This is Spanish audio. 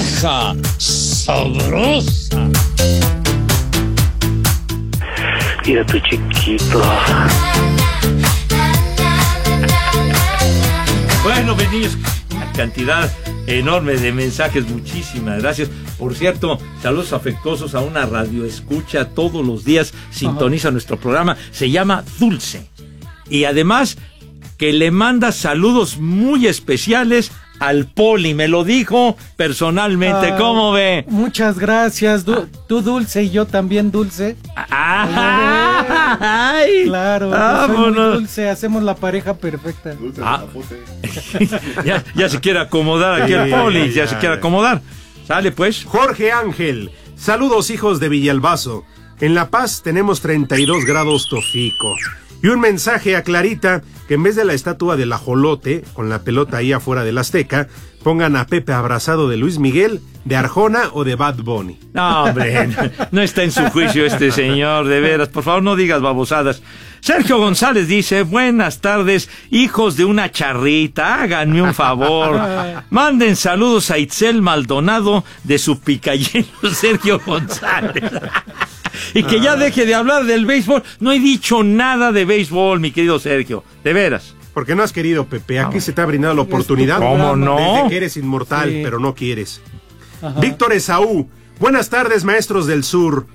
vieja sabrosa. Mira tu chiquito. Bueno, niños, una cantidad enorme de mensajes, muchísimas gracias. Por cierto, saludos afectuosos a una radioescucha todos los días, sintoniza nuestro programa, se llama Dulce. Y además, que le manda saludos muy especiales al Poli, me lo dijo personalmente, ¿cómo ve? Muchas gracias, tú Dulce y yo también Dulce. ¡Ay! Claro, yo soy muy dulce, hacemos la pareja perfecta. Ya se quiere acomodar aquí el Poli, ya se quiere acomodar. Sale pues. Jorge Ángel, saludos hijos de Villalbazo. En La Paz tenemos 32 grados Tofico. Y un mensaje a Clarita, que en vez de la estatua del ajolote, con la pelota ahí afuera del Azteca, pongan a Pepe abrazado de Luis Miguel, de Arjona o de Bad Bunny. No, hombre, no está en su juicio este señor, de veras. Por favor, no digas babosadas. Sergio González dice, buenas tardes, hijos de una charrita, háganme un favor. Manden saludos a Itzel Maldonado de su picayelo Sergio González. Y que ya deje de hablar del béisbol. No he dicho nada de béisbol, mi querido Sergio, de veras. Porque no has querido, Pepe. Aquí se te ha brindado la oportunidad. ¿Cómo no? Desde que eres inmortal, pero no quieres. Víctor Esaú. Buenas tardes, maestros del sur.